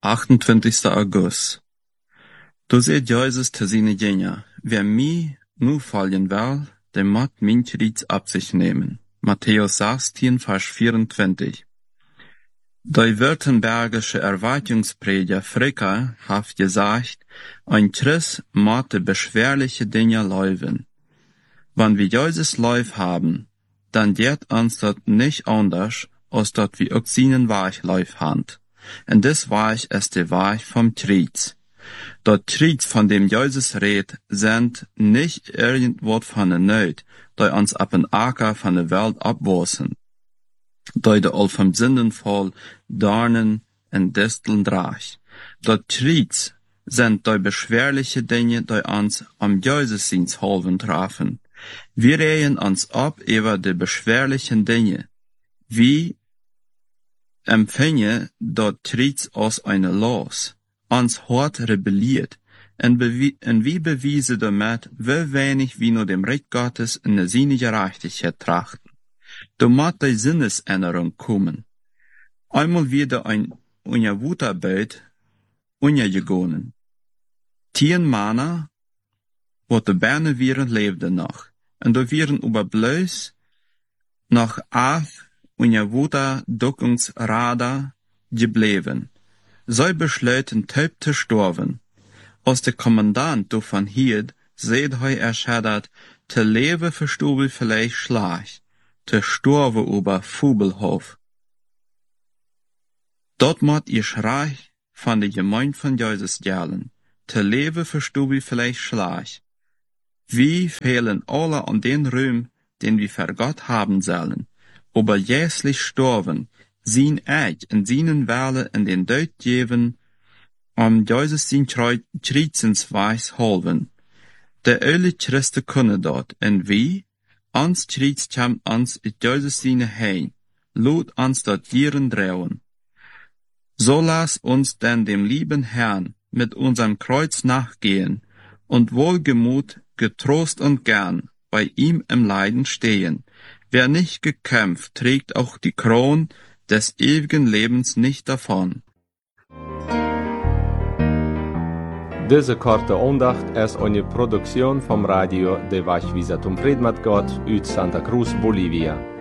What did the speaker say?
28. August. Då säger Jesus till sina gänger, vem mig nu följen väl, det mått min krids ab sich nehmen. Matthäus 16, Vers 24. Die württembergische Erwartungsprediger Fricker hat gesagt, ein Christ måtte beschwerliche Dinge leuven. Wenn wir Jesus lief haben, dann geht uns das nicht anders, als dass wir auch seinen Weg lief haben. Und das Weg ist der Weg vom Triez. Dat Triez, von dem Jesus redet, sind nicht irgendwas von der Nöt, die uns ab den Acker von der Welt abwasen, die de all vom Sünden voll Dornen und Disteln draagt. Dat Triez sind die beschwerliche Dinge, die uns am Jesusdienst helfen trafen. Wir reden uns ab über die beschwerlichen Dinge. Wie empfangen dat Triez aus einer Los? Uns Hort rebelliert, und wie bewiesen damit, wie wenig wir nur dem Recht Gottes in der seine Gerechtigkeit trachten. Da muss die Sinnesänderung kommen. Einmal wieder ein Unjawuterbeut ungegangen. 10 Männer, wo die Berne wären, lebten noch. Und da wären aber bloß noch 8 Unjawuter-Duckungsrader geblieben. Sie beschlossen, taub zu sterben. Als der Kommandant davon hielt, seht erschüttert, zu leben verstubel vielleicht schlecht, zu sterben über Fubelhof. Dort mod ihr Schrei von der Gemeinde von Jesus gellen, zu leben verstubel vielleicht schlecht. Wir fehlen alle an den Ruhm, den wir für Gott haben sollen, aber jährlich sterben, sin Eid in seinen Welle in den Deut geben, Jesus sin Triezensweis holven. Der eule Christen kunnen dort, en wie? Ans Triez kam ans Jesus sine heim, lud ans dort gieren dreuen. So lass uns denn dem lieben Herrn mit unserem Kreuz nachgehen und wohlgemut, getrost und gern bei ihm im Leiden stehen. Wer nicht gekämpft, trägt auch die Kron des ewigen Lebens nicht davon. Diese korte Andacht ist eine Produktion vom Radio de Vachvisatum Friedmat Gott uit Santa Cruz, Bolivia.